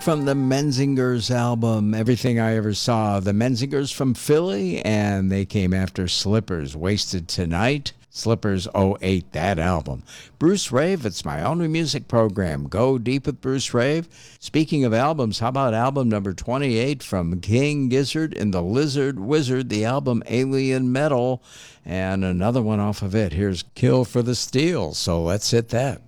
from the Menzingers album, Everything I Ever Saw. The Menzingers from Philly, and they came after Slippers, Wasted Tonight. Slippers '08, that album. Bruce Rave, it's my only music program. Go deep with Bruce Rave. Speaking of albums, how about album number 28 from King Gizzard and the Lizard Wizard, the album Alien Metal, and another one off of it. Here's Kill for the Steel, so let's hit that.